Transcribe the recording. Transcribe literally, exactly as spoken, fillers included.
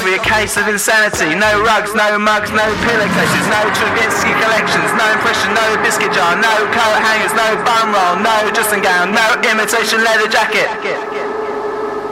be a case of insanity. No rugs, no mugs, no pillowcases, no Stravinsky collections, no impression, no biscuit jar, no coat hangers, no bum roll, no dressing gown, no imitation leather jacket.